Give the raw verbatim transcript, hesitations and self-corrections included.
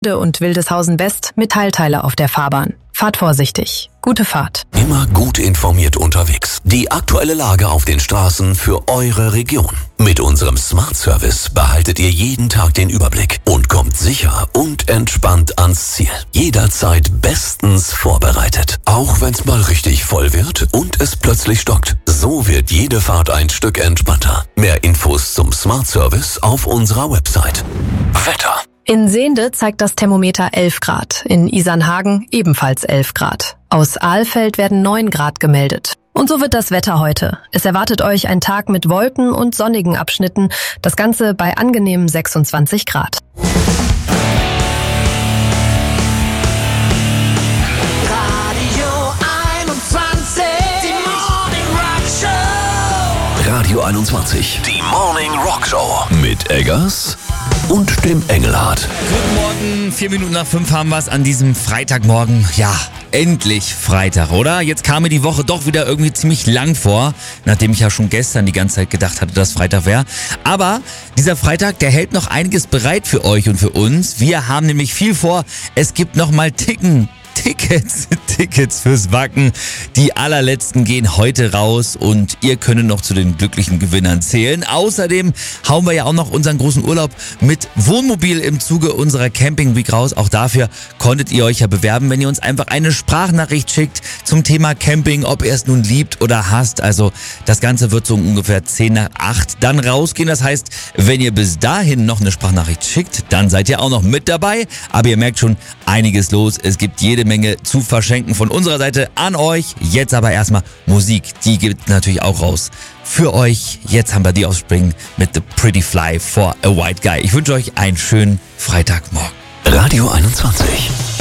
und Wildeshausen West Metallteile auf der Fahrbahn. Fahrt vorsichtig. Gute Fahrt. Immer gut informiert unterwegs. Die aktuelle Lage auf den Straßen für eure Region. Mit unserem Smart Service behaltet ihr jeden Tag den Überblick und kommt sicher und entspannt ans Ziel. Jederzeit bestens vorbereitet. Auch wenn's mal richtig voll wird und es plötzlich stockt. So wird jede Fahrt ein Stück entspannter. Mehr Infos zum Smart Service auf unserer Website. Wetter. In Sehnde zeigt das Thermometer elf Grad, in Isernhagen ebenfalls elf Grad. Aus Alfeld werden neun Grad gemeldet. Und so wird das Wetter heute. Es erwartet euch ein Tag mit Wolken und sonnigen Abschnitten, das Ganze bei angenehmen sechsundzwanzig Grad. Radio einundzwanzig, die Morning Rock Show. Radio einundzwanzig, die Morning Rock Show. Mit Eggers und dem Engelhardt. Guten Morgen, vier Minuten nach fünf haben wir es an diesem Freitagmorgen. Ja, endlich Freitag, oder? Jetzt kam mir die Woche doch wieder irgendwie ziemlich lang vor, nachdem ich ja schon gestern die ganze Zeit gedacht hatte, dass Freitag wäre. Aber dieser Freitag, der hält noch einiges bereit für euch und für uns. Wir haben nämlich viel vor. Es gibt noch mal Ticken. Tickets, Tickets fürs Wacken. Die allerletzten gehen heute raus und ihr könnt noch zu den glücklichen Gewinnern zählen. Außerdem hauen wir ja auch noch unseren großen Urlaub mit Wohnmobil im Zuge unserer Camping Week raus. Auch dafür konntet ihr euch ja bewerben, wenn ihr uns einfach eine Sprachnachricht schickt zum Thema Camping, ob ihr es nun liebt oder hasst. Also das Ganze wird so ungefähr zehn nach acht dann rausgehen. Das heißt, wenn ihr bis dahin noch eine Sprachnachricht schickt, dann seid ihr auch noch mit dabei. Aber ihr merkt schon, einiges los. Es gibt jede Menge zu verschenken von unserer Seite an euch. Jetzt aber erstmal Musik, die gibt natürlich auch raus für euch. Jetzt haben wir die Offspring mit The Pretty Fly for a White Guy. Ich wünsche euch einen schönen Freitagmorgen. Radio einundzwanzig.